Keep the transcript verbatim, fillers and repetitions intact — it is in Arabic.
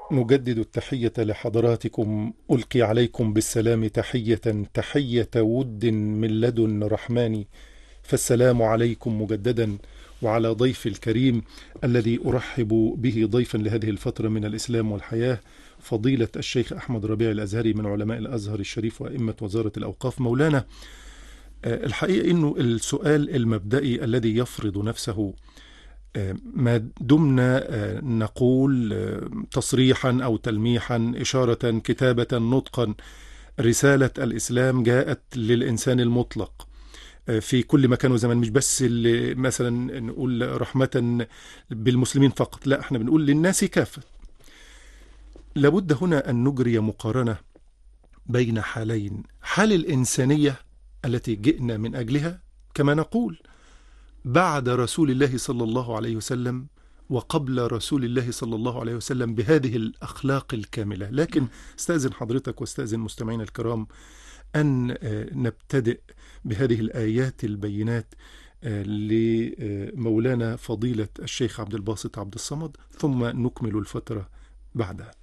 نجدد التحية لحضراتكم. ألقي عليكم بالسلام تحية تحية ود من لدن رحمن، فالسلام عليكم مجددا وعلى ضيف الكريم الذي أرحب به ضيفا لهذه الفترة من الإسلام والحياة، فضيلة الشيخ أحمد ربيع الأزهري من علماء الأزهر الشريف وأئمة وزارة الأوقاف. مولانا، الحقيقة إنه السؤال المبدئي الذي يفرض نفسه ما دمنا نقول تصريحا أو تلميحا، إشارة، كتابة، نطقا، رسالة الإسلام جاءت للإنسان المطلق في كل مكان وزمان، مش بس اللي مثلا نقول رحمة بالمسلمين فقط، لا، احنا بنقول للناس كافة. لابد هنا أن نجري مقارنة بين حالين: حال الإنسانية التي جئنا من أجلها كما نقول بعد رسول الله صلى الله عليه وسلم وقبل رسول الله صلى الله عليه وسلم بهذه الأخلاق الكاملة. لكن استأذن حضرتك واستأذن مستمعين الكرام أن نبتدئ بهذه الآيات البينات لمولانا فضيلة الشيخ عبد الباسط عبد الصمد، ثم نكمل الفترة بعدها.